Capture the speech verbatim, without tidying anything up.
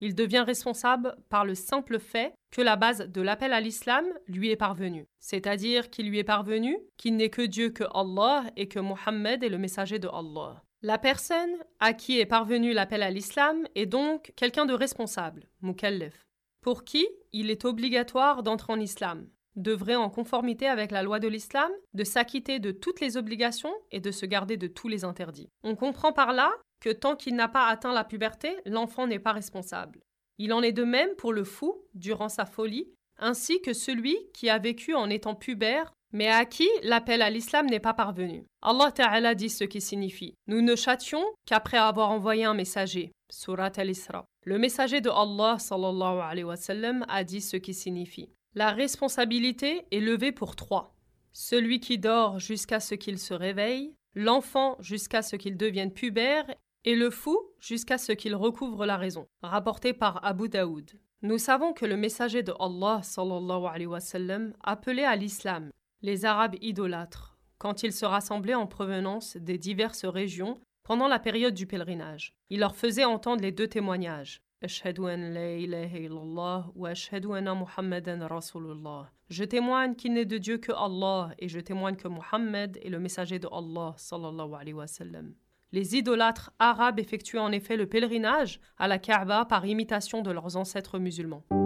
Il devient responsable par le simple fait que la base de l'appel à l'islam lui est parvenue. C'est-à-dire qu'il lui est parvenu qu'il n'est que Dieu que Allah et que Mohammed est le messager de Allah. La personne à qui est parvenu l'appel à l'islam est donc quelqu'un de responsable, mukallaf, pour qui il est obligatoire d'entrer en islam, d'œuvrer en conformité avec la loi de l'islam, de s'acquitter de toutes les obligations et de se garder de tous les interdits. On comprend par là que tant qu'il n'a pas atteint la puberté, l'enfant n'est pas responsable. Il en est de même pour le fou, durant sa folie, ainsi que celui qui a vécu en étant pubère, mais à qui l'appel à l'islam n'est pas parvenu. Allah Ta'ala dit ce qui signifie « Nous ne châtions qu'après avoir envoyé un messager » Surat Al-Isra. Le messager de Allah sallallahu alayhi wa sallam a dit ce qui signifie « La responsabilité est levée pour trois. Celui qui dort jusqu'à ce qu'il se réveille, l'enfant jusqu'à ce qu'il devienne pubère et le fou jusqu'à ce qu'il recouvre la raison. » Rapporté par Abu Daoud. Nous savons que le messager de Allah sallallahu alayhi wa sallam appelait à l'islam les Arabes idolâtres quand ils se rassemblaient en provenance des diverses régions pendant la période du pèlerinage. Il leur faisait entendre les deux témoignages. Ashhadu an la ilaha illallah wa ashhadu anna Muhammadan rasulullah. Je témoigne qu'il n'est de Dieu que Allah et je témoigne que Muhammad est le messager de Allah sallallahu alayhi wa sallam. Les idolâtres arabes effectuaient en effet le pèlerinage à la Kaaba par imitation de leurs ancêtres musulmans.